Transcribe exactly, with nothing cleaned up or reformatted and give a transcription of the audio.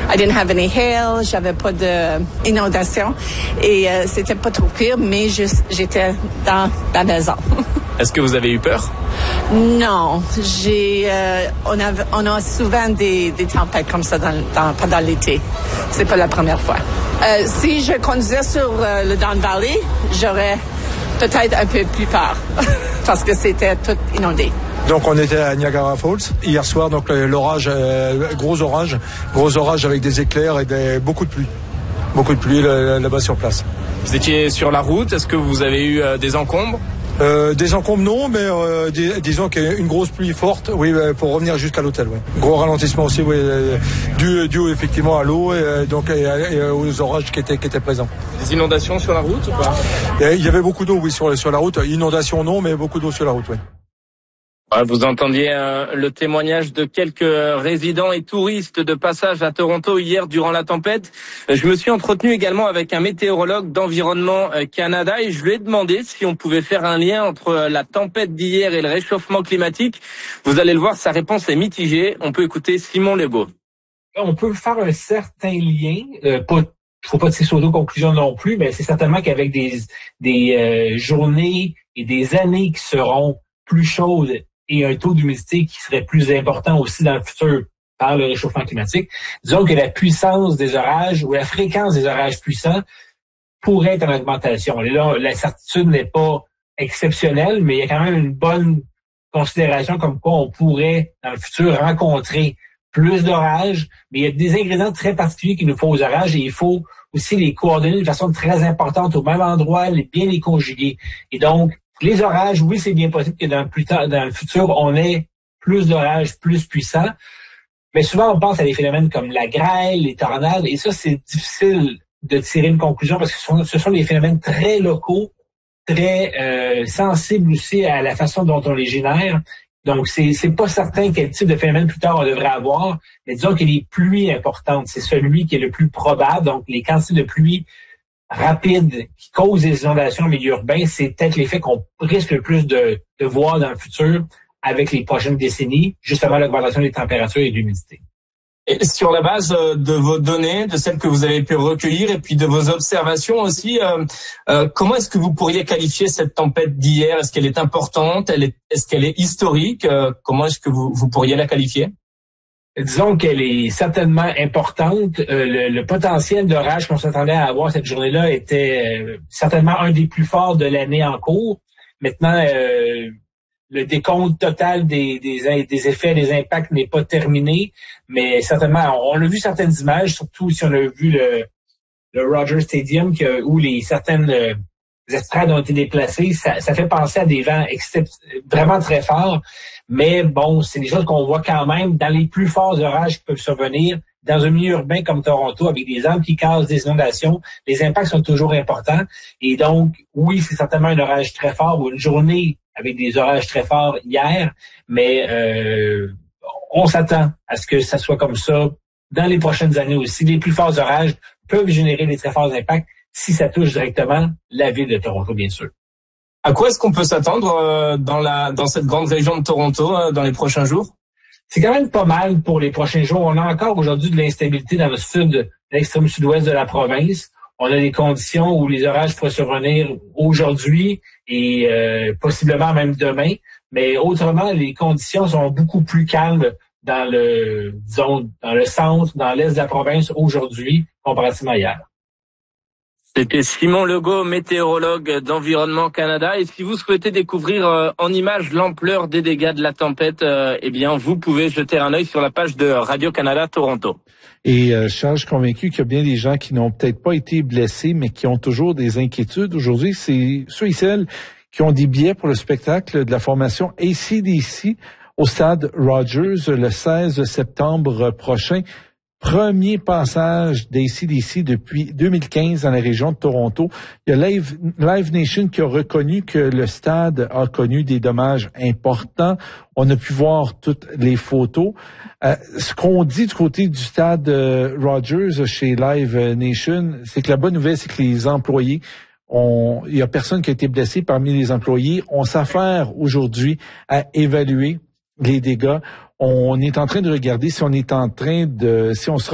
I didn't have any hail, j'avais pas d'inondation et euh, c'était pas trop pire, mais juste, j'étais dans la maison. Est-ce que vous avez eu peur? Non, j'ai, euh, on a, on a souvent des, des tempêtes comme ça dans, dans, pendant l'été. C'est pas la première fois. Euh, si je conduisais sur euh, le Don Valley, j'aurais peut-être un peu plus peur parce que c'était tout inondé. Donc on était à Niagara Falls hier soir, donc l'orage, euh, gros orage, gros orage avec des éclairs et des, beaucoup de pluie, beaucoup de pluie là-bas sur place. Vous étiez sur la route, est-ce que vous avez eu euh, des encombres? Euh, des encombres non, mais euh, dis, disons qu'il y a une grosse pluie forte, oui, pour revenir jusqu'à l'hôtel. Oui. Gros ralentissement aussi, oui, dû, dû effectivement à l'eau et donc et, et aux orages qui étaient qui étaient présents. Des inondations sur la route ou pas? Il y avait beaucoup d'eau, oui, sur sur la route. Inondations non, mais beaucoup d'eau sur la route, oui. Vous entendiez euh, le témoignage de quelques résidents et touristes de passage à Toronto hier durant la tempête. Je me suis entretenu également avec un météorologue d'Environnement Canada et je lui ai demandé si on pouvait faire un lien entre la tempête d'hier et le réchauffement climatique. Vous allez le voir, sa réponse est mitigée. On peut écouter Simon Legault. On peut faire un certain lien, euh, pas faut pas tirer sur d'auto-conclusions non plus, mais c'est certainement qu'avec des, des euh, journées et des années qui seront plus chaudes et un taux d'humidité qui serait plus important aussi dans le futur par le réchauffement climatique, disons que la puissance des orages ou la fréquence des orages puissants pourrait être en augmentation. Et là, la certitude n'est pas exceptionnelle, mais il y a quand même une bonne considération comme quoi on pourrait, dans le futur, rencontrer plus d'orages, mais il y a des ingrédients très particuliers qu'il nous faut aux orages et il faut aussi les coordonner de façon très importante au même endroit, les, bien les conjuguer. Et donc, les orages, oui, c'est bien possible que dans le, plus tard, dans le futur, on ait plus d'orages plus puissants, mais souvent on pense à des phénomènes comme la grêle, les tornades, et ça, c'est difficile de tirer une conclusion parce que ce sont, ce sont des phénomènes très locaux, très euh, sensibles aussi à la façon dont on les génère. Donc, c'est c'est pas certain quel type de phénomène plus tard on devrait avoir, mais disons que les pluies importantes, c'est celui qui est le plus probable. Donc, les quantités de pluie rapides qui causent des inondations en milieu urbain, c'est peut-être l'effet qu'on risque le plus de, de voir dans le futur avec les prochaines décennies, justement l'augmentation des températures et de l'humidité. Et sur la base de vos données, de celles que vous avez pu recueillir et puis de vos observations aussi, euh, euh, comment est-ce que vous pourriez qualifier cette tempête d'hier? Est-ce qu'elle est importante? Elle est, est-ce qu'elle est historique? Euh, comment est-ce que vous, vous pourriez la qualifier? Disons qu'elle est certainement importante. Euh, le, le potentiel d'orage qu'on s'attendait à avoir cette journée-là était euh, certainement un des plus forts de l'année en cours. Maintenant, euh, le décompte total des, des, des effets, des impacts n'est pas terminé, mais certainement, on, on a vu certaines images, surtout si on a vu le, le Rogers Stadium que, où les certaines euh, estrades ont été déplacées. Ça, ça fait penser à des vents excep- vraiment très forts, mais bon, c'est des choses qu'on voit quand même dans les plus forts orages qui peuvent survenir dans un milieu urbain comme Toronto, avec des arbres qui causent des inondations. Les impacts sont toujours importants. Et donc, oui, c'est certainement un orage très fort ou une journée avec des orages très forts hier, mais euh, on s'attend à ce que ça soit comme ça dans les prochaines années aussi. Les plus forts orages peuvent générer des très forts impacts si ça touche directement la ville de Toronto, bien sûr. À quoi est-ce qu'on peut s'attendre euh, dans la dans cette grande région de Toronto euh, dans les prochains jours? C'est quand même pas mal pour les prochains jours. On a encore aujourd'hui de l'instabilité dans le sud, l'extrême sud-ouest de la province. On a des conditions où les orages pourraient survenir aujourd'hui et euh, possiblement même demain. Mais autrement, les conditions sont beaucoup plus calmes dans le, disons, dans le centre, dans l'est de la province aujourd'hui, comparativement à hier. C'était Simon Legault, météorologue d'Environnement Canada. Et si vous souhaitez découvrir euh, en images l'ampleur des dégâts de la tempête, euh, eh bien, vous pouvez jeter un œil sur la page de Radio-Canada Toronto. Et euh, Charles, je suis convaincu qu'il y a bien des gens qui n'ont peut-être pas été blessés, mais qui ont toujours des inquiétudes. Aujourd'hui, c'est ceux et celles qui ont des billets pour le spectacle de la formation A C D C au stade Rogers le seize septembre prochain. Premier passage d'A C D C depuis deux mille quinze dans la région de Toronto. Il y a Live, Live Nation qui a reconnu que le stade a connu des dommages importants. On a pu voir toutes les photos. Euh, ce qu'on dit du côté du stade euh, Rogers chez Live Nation, c'est que la bonne nouvelle, c'est que les employés ont, il y a personne qui a été blessé parmi les employés. On s'affaire aujourd'hui à évaluer les dégâts. On est en train de regarder si on est en train de, si on sera